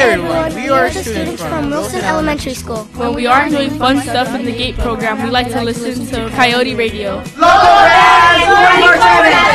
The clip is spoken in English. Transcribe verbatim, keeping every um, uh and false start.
everyone, we are students from Wilson Elementary School. When we aren't doing fun stuff in the GATE program, we like to listen to Coyote Radio. Local Bands twenty-four seven!